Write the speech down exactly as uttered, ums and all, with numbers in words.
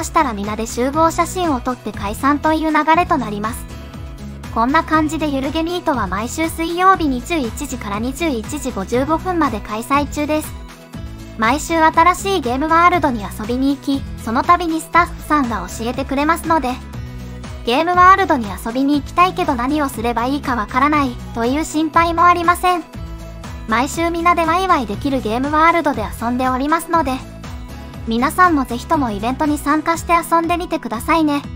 ましたら皆で集合写真を撮って解散という流れとなります。こんな感じでゆるゲニートは毎週水曜日にじゅういちじからにじゅういちじごじゅうごふんまで開催中です。毎週新しいゲームワールドに遊びに行き、その度にスタッフさんが教えてくれますので、ゲームワールドに遊びに行きたいけど何をすればいいかわからないという心配もありません。毎週皆でワイワイできるゲームワールドで遊んでおりますので、皆さんもぜひともイベントに参加して遊んでみてくださいね。